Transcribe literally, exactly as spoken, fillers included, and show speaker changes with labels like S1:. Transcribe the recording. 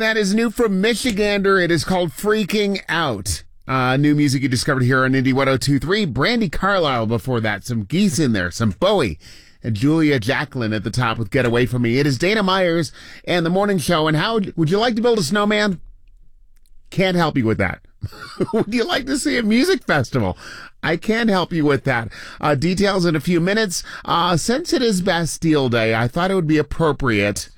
S1: That is new from Michigander. It is called Freaking Out. Uh, new music you discovered here on Indie one oh two point three. Brandi Carlile before that. Some Geese in there. Some Bowie. And Julia Jacqueline at the top with Get Away From Me. It is Dana Myers and The Morning Show. And how would you like to build a snowman? Can't help you with that. Would you like to see a music festival? I can't help you with that. Uh, details in a few minutes. Uh, since it is Bastille Day, I thought it would be appropriate